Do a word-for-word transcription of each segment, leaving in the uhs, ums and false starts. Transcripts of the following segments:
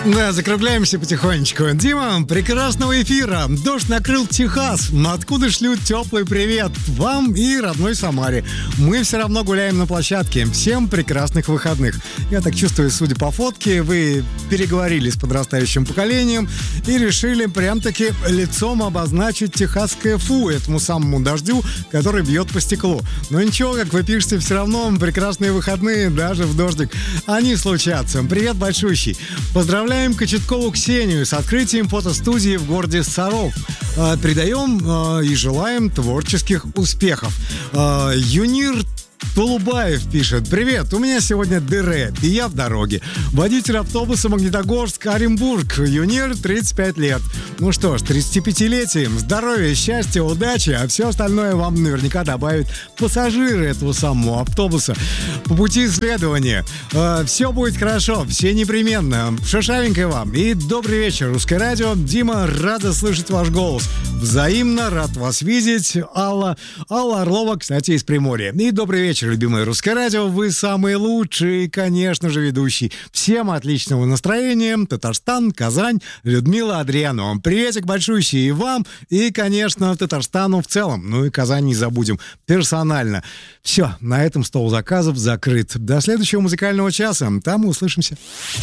Да, закругляемся потихонечку. Дима, прекрасного эфира. Дождь накрыл Техас. Но откуда шлют теплый привет вам и родной Самаре. Мы все равно гуляем на площадке. Всем прекрасных выходных. Я так чувствую, судя по фотке, вы переговорили с подрастающим поколением и решили прям-таки лицом обозначить техасское фу этому самому дождю, который бьет по стеклу. Но ничего, как вы пишете, все равно прекрасные выходные даже в дождик. Они случатся. Привет большущий. Поздравляю Поздравляем Кочеткову Ксению с открытием фотостудии в городе Саров. Э, передаем э, и желаем творческих успехов. Э, Юнир Тулубаев пишет: привет, у меня сегодня дыре, и я в дороге. Водитель автобуса Магнитогорск-Оренбург, Юнир, тридцать пять лет. Ну что ж, тридцатипятилетием, здоровья, счастья, удачи, а все остальное вам наверняка добавят пассажиры этого самого автобуса по пути исследования. Э, все будет хорошо, все непременно. Шишавенькой вам и добрый вечер, Русское радио. Дима, рада слышать ваш голос. Взаимно рад вас видеть. Алла, Алла Орлова, кстати, из Приморья. И добрый вечер. Вечер, любимое Русское радио, вы самые лучшие, конечно же, ведущий. Всем отличного настроения. Татарстан, Казань, Людмила Адрианова. Приветик большущий и вам, и, конечно, Татарстану в целом. Ну и Казань не забудем персонально. Все, на этом стол заказов закрыт. До следующего музыкального часа. Там мы услышимся.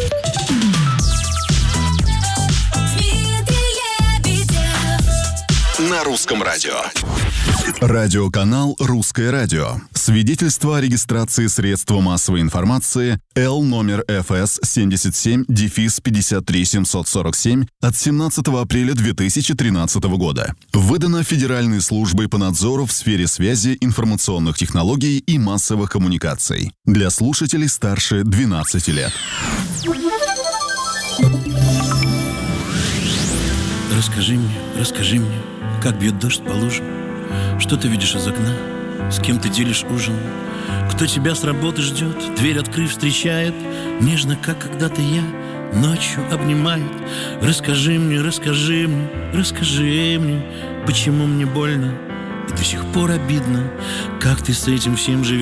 На Русском радио. Радиоканал «Русское радио». Свидетельство о регистрации средства массовой информации Л номер эф эс семьдесят семь пятьдесят три семьсот сорок семь от семнадцатого апреля две тысячи тринадцатого года. Выдано Федеральной службой по надзору в сфере связи, информационных технологий и массовых коммуникаций. Для слушателей старше двенадцати лет. Расскажи мне, расскажи мне, как бьет дождь по лужам. Что ты видишь из окна? С кем ты делишь ужин? Кто тебя с работы ждет? Дверь открыв встречает. Нежно, как когда-то я, ночью обнимает. Расскажи мне, расскажи мне, расскажи мне, почему мне больно и до сих пор обидно, как ты с этим всем живешь.